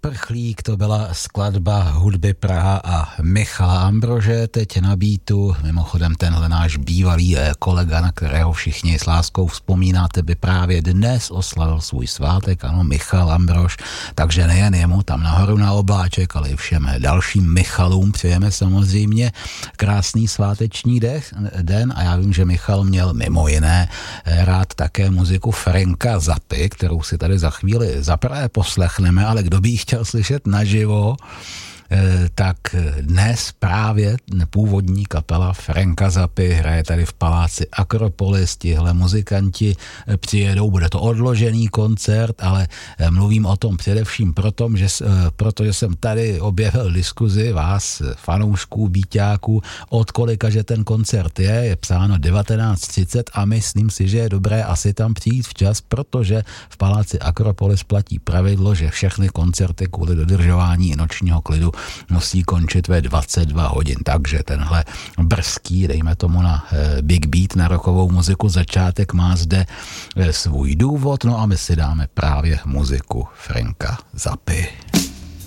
Uprchlík, to byla skladba hudby Praha a Michala Ambrože, teď na beatu. Mimochodem tenhle náš bývalý kolega, na kterého všichni s láskou vzpomínáte, by právě dnes oslavil svůj svátek, ano, Michal Ambrož, takže nejen jemu tam nahoru na obláček, ale i všem dalším Michalům přejeme samozřejmě krásný sváteční den a já vím, že Michal měl mimo jiné rád také muziku Franka Zappy, kterou si tady za chvíli zaprvé poslechneme, ale kdo by ji chtěl slyšet naživo, tak dnes právě původní kapela Franka Zappy hraje tady v paláci Akropolis, tihle muzikanti přijedou, bude to odložený koncert, ale mluvím o tom především protože jsem tady objevil diskuzi vás, fanoušků, býťáků, od kolika, že ten koncert je psáno 19:30 a myslím si, že je dobré asi tam přijít včas, protože v paláci Akropolis platí pravidlo, že všechny koncerty kvůli dodržování nočního klidu musí končit ve 22 hodin, takže tenhle brzký, dejme tomu na big beat, na rockovou muziku, začátek má zde svůj důvod, no a my si dáme právě muziku Franka Zappy.